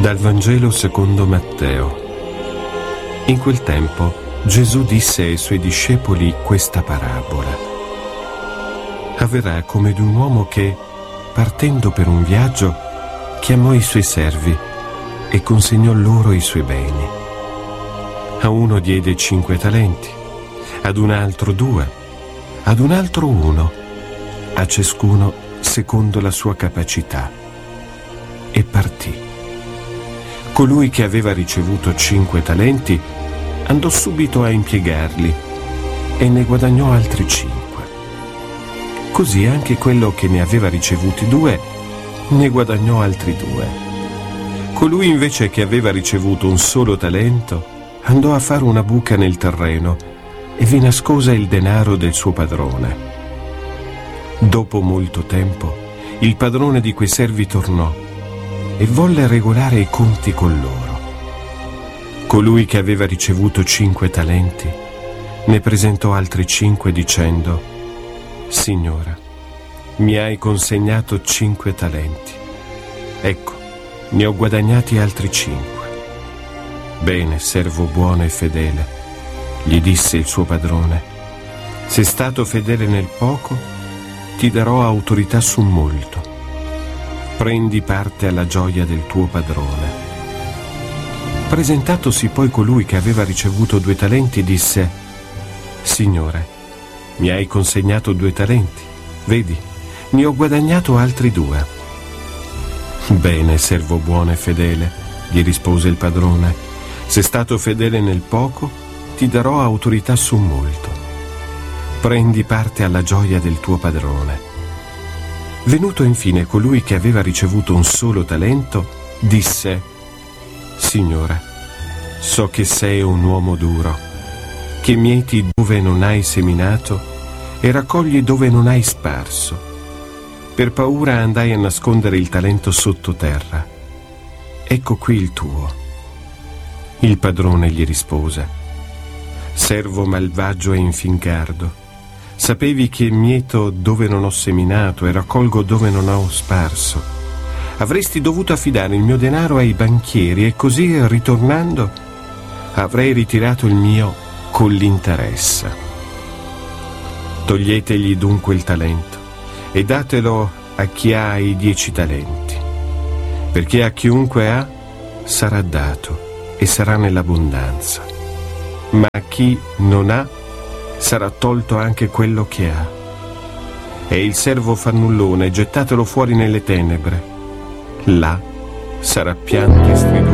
Dal Vangelo secondo Matteo. In quel tempo Gesù disse ai suoi discepoli questa parabola. Avverrà come di un uomo che, partendo per un viaggio, chiamò i suoi servi e consegnò loro i suoi beni. A uno diede 5 talenti, ad un altro 2, ad un altro 1, a ciascuno secondo la sua capacità, e partì. Colui che aveva ricevuto 5 talenti andò subito a impiegarli e ne guadagnò altri 5. Così anche quello che ne aveva ricevuti 2 ne guadagnò altri 2. Colui invece che aveva ricevuto un solo talento andò a fare una buca nel terreno e vi nascose il denaro del suo padrone. Dopo molto tempo il padrone di quei servi tornò e volle regolare i conti con loro. Colui che aveva ricevuto 5 talenti ne presentò altri 5 dicendo: Signora, mi hai consegnato 5 talenti. Ecco, ne ho guadagnati altri 5. Bene, servo buono e fedele, gli disse il suo padrone. Sei stato fedele nel poco, ti darò autorità su molto. Prendi parte alla gioia del tuo padrone. Presentatosi poi colui che aveva ricevuto 2 talenti, disse: Signore, mi hai consegnato 2 talenti. Vedi, ne ho guadagnato altri 2. Bene, servo buono e fedele, gli rispose il padrone. Sei stato fedele nel poco, ti darò autorità su molto. Prendi parte alla gioia del tuo padrone. Venuto infine colui che aveva ricevuto un solo talento, disse: Signore, so che sei un uomo duro, che mieti dove non hai seminato e raccogli dove non hai sparso. Per paura andai a nascondere il talento sottoterra. Ecco qui il tuo. Il padrone gli rispose: Servo malvagio e infincardo, sapevi che mieto dove non ho seminato e raccolgo dove non ho sparso. Avresti dovuto affidare il mio denaro ai banchieri e così, ritornando, avrei ritirato il mio con l'interesse. Toglietegli dunque il talento e datelo a chi ha i 10 talenti, perché a chiunque ha sarà dato e sarà nell'abbondanza, ma a chi non ha sarà tolto anche quello che ha. E il servo fannullone gettatelo fuori nelle tenebre. Là sarà pianto e stridore.